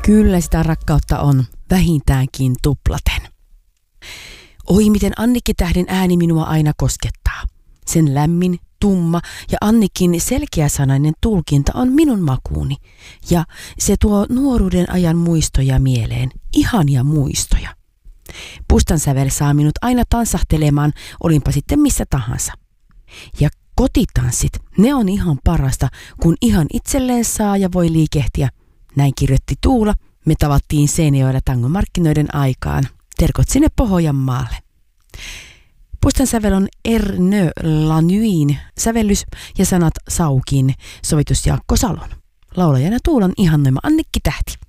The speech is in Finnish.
Kyllä sitä rakkautta on, vähintäänkin tuplaten. Oi, miten Annikki Tähdin ääni minua aina koskettaa. Sen lämmin, tumma ja Annikin selkeäsanainen tulkinta on minun makuuni. Ja se tuo nuoruuden ajan muistoja mieleen, ihania muistoja. Pustan sävel saa minut aina tansahtelemaan, olinpa sitten missä tahansa. Ja kotitanssit, ne on ihan parasta, kun ihan itselleen saa ja voi liikehtiä. Näin kirjoitti Tuula. Me tavattiin Seinäjoella tangomarkkinoiden aikaan. Terkot sinne Pohjanmaalle. Pustan sävel on Ernö Lanyin sävellys ja sanat Saukin, sovitus Jaakko Salon. Laulajana Tuulan ihannoima Annikki Tähti.